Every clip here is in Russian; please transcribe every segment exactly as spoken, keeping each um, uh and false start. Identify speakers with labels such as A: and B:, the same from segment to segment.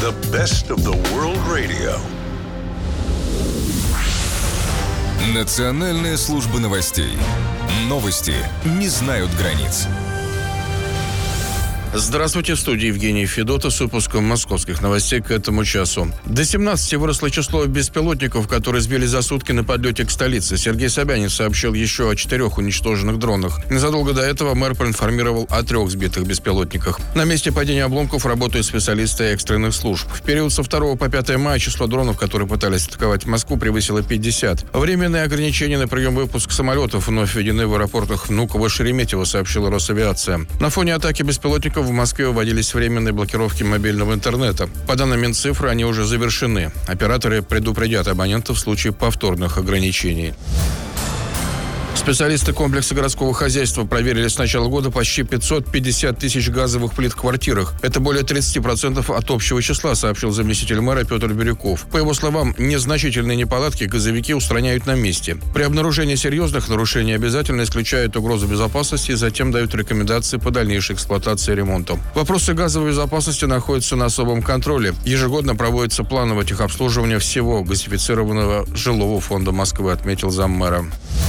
A: The best of the world radio.
B: Национальная служба новостей. Новости не знают границ.
C: Здравствуйте, в студии Евгений Федотов с выпуском московских новостей к этому часу. До семнадцати выросло число беспилотников, которые сбили за сутки на подлете к столице. Сергей Собянин сообщил еще о четырех уничтоженных дронах. Незадолго до этого мэр проинформировал о трех сбитых беспилотниках. На месте падения обломков работают специалисты экстренных служб. В период со второго по пятое мая число дронов, которые пытались атаковать Москву, превысило пятьдесят. Временные ограничения на прием и выпуск самолетов вновь введены в аэропортах Внуково и Шереметьево, сообщила Росавиация. На фоне атаки беспилотников в Москве вводились временные блокировки мобильного интернета. По данным Минцифры, они уже завершены. Операторы предупредят абонентов в случае повторных ограничений. Специалисты комплекса городского хозяйства проверили с начала года почти пятьсот пятьдесят тысяч газовых плит в квартирах. Это более тридцать процентов от общего числа, сообщил заместитель мэра Петр Бирюков. По его словам, незначительные неполадки газовики устраняют на месте. При обнаружении серьезных нарушений обязательно исключают угрозу безопасности и затем дают рекомендации по дальнейшей эксплуатации и ремонту. Вопросы газовой безопасности находятся на особом контроле. Ежегодно проводится плановое техобслуживание всего газифицированного жилого фонда Москвы, отметил заммэра.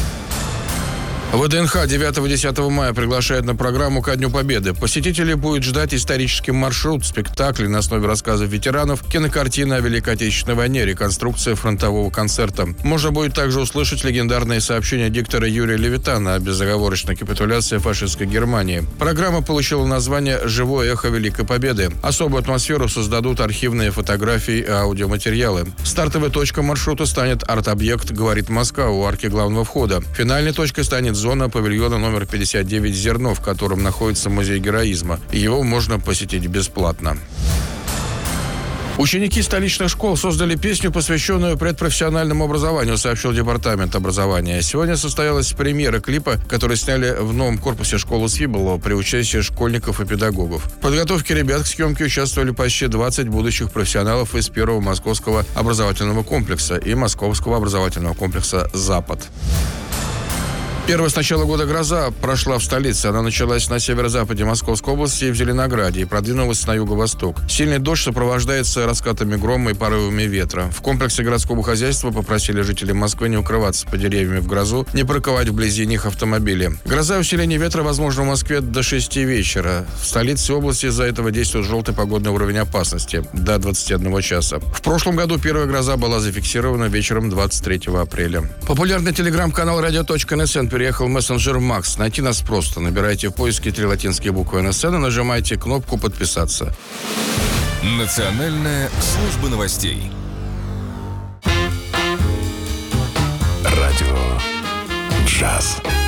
C: ВДНХ девятого-десятого мая приглашает на программу ко Дню Победы. Посетителей будет ждать исторический маршрут, спектакли на основе рассказов ветеранов, кинокартина о Великой Отечественной войне, реконструкция фронтового концерта. Можно будет также услышать легендарные сообщения диктора Юрия Левитана о безоговорочной капитуляции фашистской Германии. Программа получила название «Живое эхо Великой Победы». Особую атмосферу создадут архивные фотографии и аудиоматериалы. Стартовой точкой маршрута станет арт-объект «Говорит Москва» у арки главного входа. Финальной точкой станет зона павильона номер пятьдесят девять «Зерно», в котором находится музей героизма. Его можно посетить бесплатно. Ученики столичных школ создали песню, посвященную предпрофессиональному образованию, сообщил департамент образования. Сегодня состоялась премьера клипа, который сняли в новом корпусе школы Свиболова при участии школьников и педагогов. В подготовке ребят к съемке участвовали почти двадцать будущих профессионалов из первого московского образовательного комплекса и московского образовательного комплекса «Запад». Первая с начала года гроза прошла в столице. Она началась на северо-западе Московской области и в Зеленограде и продвинулась на юго-восток. Сильный дождь сопровождается раскатами грома и порывами ветра. В комплексе городского хозяйства попросили жителей Москвы не укрываться под деревьями в грозу, не парковать вблизи них автомобили. Гроза и усиление ветра возможно в Москве до шести вечера. В столице области из-за этого действует желтый погодный уровень опасности до двадцати одного часа. В прошлом году первая гроза была зафиксирована вечером двадцать третьего апреля. Популярный телеграм-канал радио.нсн переехал в мессенджер Макс. Найти нас просто. Набирайте в поиске три латинские буквы эн эс эн и нажимайте кнопку «Подписаться».
B: Национальная служба новостей.
A: Радио «Джаз».